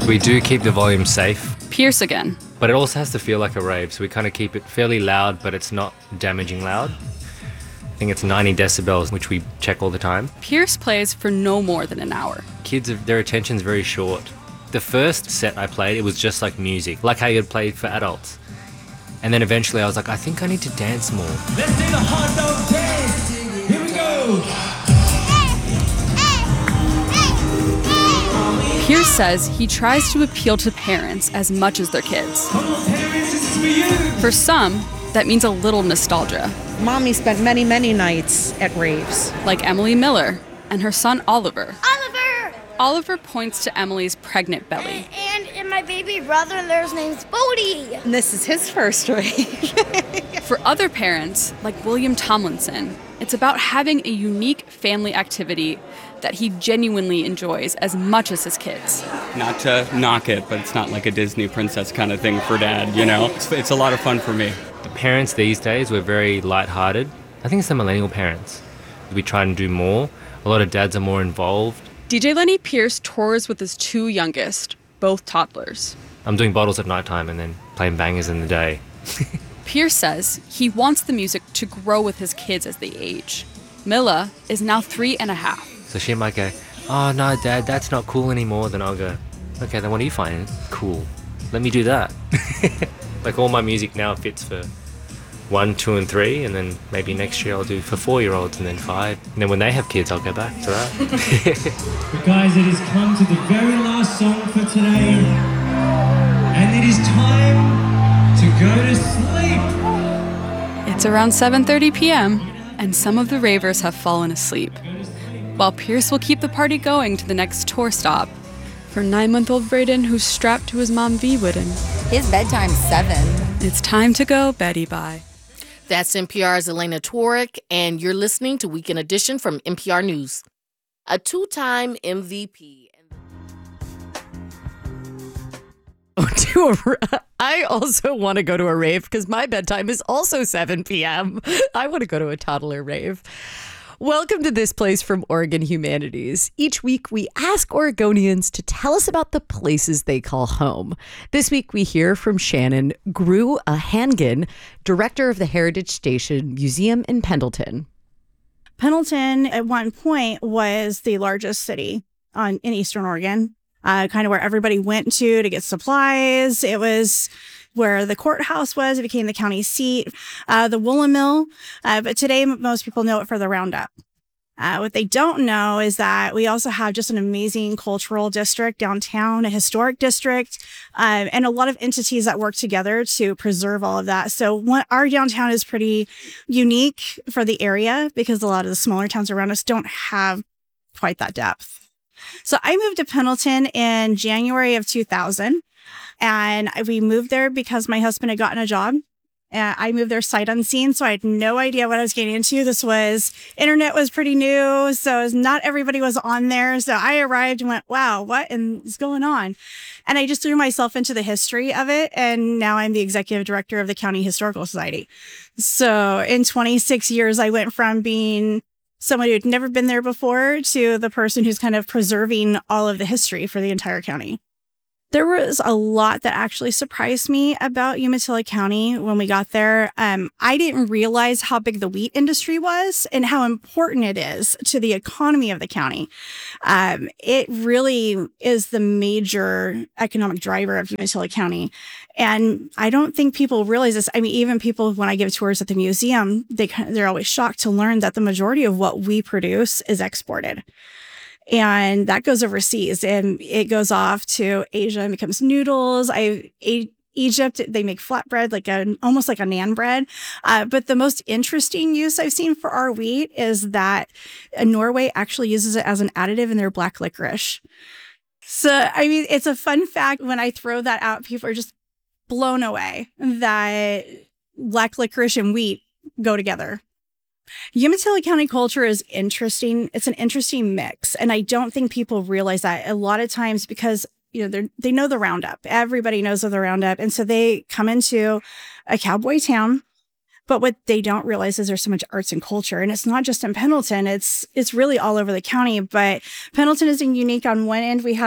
We do keep the volume safe, Pierce again. but it also has to feel like a rave, so we kind of keep it fairly loud, but it's not damaging loud. I think it's 90 decibels, which we check all the time. Pierce plays for no more than an hour. Kids, their attention's very short. The first set I played, it was just like music, like how you'd play for adults. And then eventually I was like, I think I need to dance more. Let's do the hot dog dance. Here we go. Pierce says he tries to appeal to parents as much as their kids. Come on, parents, this is for you. For some, that means a little nostalgia, Mommy spent many, many nights at raves. like Emily Miller and her son Oliver. Oliver! Oliver points to Emily's pregnant belly. And my baby brother, there's name's Bodie. And this is his first rave. For other parents, like William Tomlinson, it's about having a unique family activity that he genuinely enjoys as much as his kids. Not to knock it, but it's not like a Disney princess kind of thing for Dad, you know? It's a lot of fun for me. The parents these days were very lighthearted. I think it's the millennial parents. We try and do more. A lot of dads are more involved. DJ Lenny Pierce tours with his two youngest, both toddlers. I'm doing bottles at nighttime and then playing bangers in the day. Pierce says he wants the music to grow with his kids as they age. Milla is now 3.5. So she might go, oh no, Dad, that's not cool anymore. Then I'll go, okay, then what do you find cool? Let me do that. Like all my music now fits for 1, 2, and 3, and then maybe next year I'll do for 4-year-olds and then 5. And then when they have kids, I'll go back to that. But guys, it has come to the very last song for today. And it is time to go to sleep. It's around 7:30 p.m., and some of the ravers have fallen asleep, while Pierce will keep the party going to the next tour stop. For 9-month-old Brayden, who's strapped to his mom V Wooden, His bedtime's 7. it's time to go Betty bye. That's NPR's Elena Toric, and you're listening to Weekend Edition from NPR News. A 2-time MVP. I also want to go to a rave because my bedtime is also 7 p.m. I want to go to a toddler rave. Welcome to This Place from Oregon Humanities. Each week, we ask Oregonians to tell us about the places they call home. This week, we hear from Shannon Grew-Hangen, director of the Heritage Station Museum in Pendleton. Pendleton, at one point, was the largest city in Eastern Oregon, kind of where everybody went to get supplies. It was where the courthouse was. It became the county seat, the woolen mill. But today, most people know it for the Roundup. What they don't know is that we also have just an amazing cultural district downtown, a historic district, and a lot of entities that work together to preserve all of that. So our downtown is pretty unique for the area because a lot of the smaller towns around us don't have quite that depth. So I moved to Pendleton in January of 2000. And we moved there because my husband had gotten a job. I moved there sight unseen, so I had no idea what I was getting into. Internet was pretty new, so not everybody was on there. So I arrived and went, wow, what is going on? And I just threw myself into the history of it. And now I'm the executive director of the County Historical Society. So in 26 years, I went from being someone who had never been there before to the person who's kind of preserving all of the history for the entire county. There was a lot that actually surprised me about Umatilla County when we got there. I didn't realize how big the wheat industry was and how important it is to the economy of the county. It really is the major economic driver of Umatilla County. And I don't think people realize this. I mean, even people, when I give tours at the museum, they're always shocked to learn that the majority of what we produce is exported. And that goes overseas and it goes off to Asia and becomes noodles. Egypt, they make flatbread, almost like a naan bread. But the most interesting use I've seen for our wheat is that Norway actually uses it as an additive in their black licorice. So, I mean, it's a fun fact. When I throw that out, people are just blown away that black licorice and wheat go together. Umatilla County culture is interesting. It's an interesting mix. And I don't think people realize that a lot of times because, they know the Roundup. Everybody knows of the Roundup. And so they come into a cowboy town. But what they don't realize is there's so much arts and culture. And it's not just in Pendleton. It's really all over the county. But Pendleton is unique. On one end, we have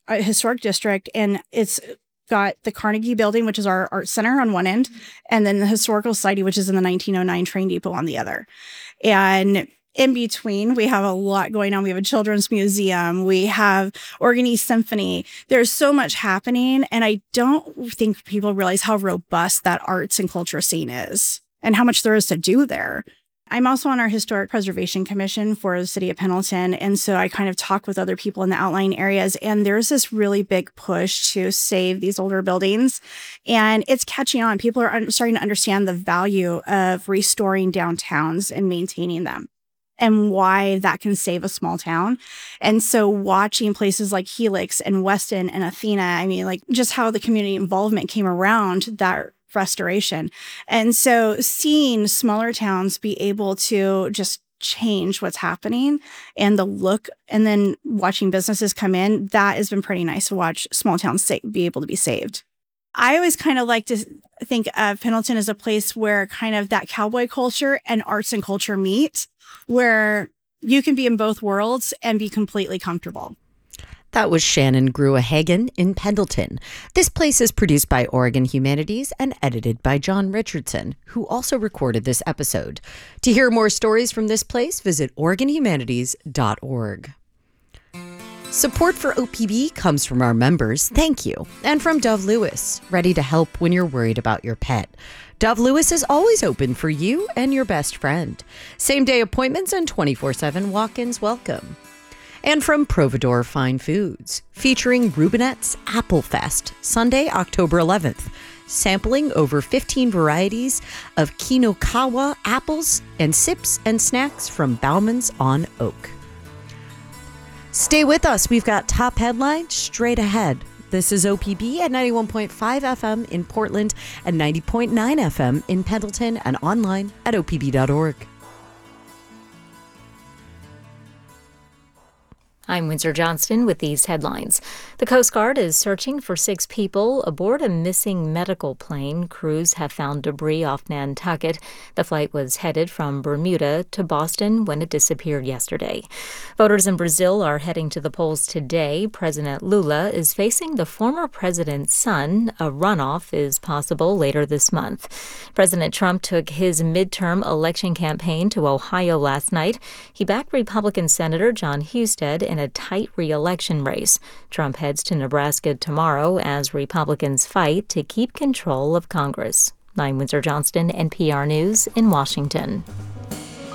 a historic district, and it's got the Carnegie Building, which is our art center on one end, and then the Historical Society, which is in the 1909 train depot on the other. And in between, we have a lot going on. We have a children's museum. We have Oregon East Symphony. There's so much happening. And I don't think people realize how robust that arts and culture scene is and how much there is to do there. I'm also on our Historic Preservation Commission for the city of Pendleton. And so I kind of talk with other people in the outlying areas. And there's this really big push to save these older buildings. And it's catching on. People are starting to understand the value of restoring downtowns and maintaining them, and why that can save a small town. And so watching places like Helix and Weston and Athena, I mean, like just how the community involvement came around that restoration. And so seeing smaller towns be able to just change what's happening and the look, and then watching businesses come in, that has been pretty nice to watch small towns be able to be saved. I always kind of like to think of Pendleton as a place where kind of that cowboy culture and arts and culture meet, where you can be in both worlds and be completely comfortable. That was Shannon Gruahagen in Pendleton. This place is produced by Oregon Humanities and edited by John Richardson, who also recorded this episode. To hear more stories from this place, visit OregonHumanities.org. Support for OPB comes from our members, thank you, and from Dove Lewis, ready to help when you're worried about your pet. Dove Lewis is always open for you and your best friend. Same-day appointments and 24/7 walk-ins welcome. And from Providore Fine Foods, featuring Rubinette's Apple Fest, Sunday, October 11th, sampling over 15 varieties of Kinokawa apples and sips and snacks from Bauman's on Oak. Stay with us. We've got top headlines straight ahead. This is OPB at 91.5 FM in Portland and 90.9 FM in Pendleton and online at opb.org. I'm Windsor Johnston with these headlines. The Coast Guard is searching for 6 people aboard a missing medical plane. Crews have found debris off Nantucket. The flight was headed from Bermuda to Boston when it disappeared yesterday. Voters in Brazil are heading to the polls today. President Lula is facing the former president's son. A runoff is possible later this month. President Trump took his midterm election campaign to Ohio last night. He backed Republican Senator John Husted in a tight re-election race. Trump heads to Nebraska tomorrow as Republicans fight to keep control of Congress. I'm Windsor Johnston, NPR News in Washington.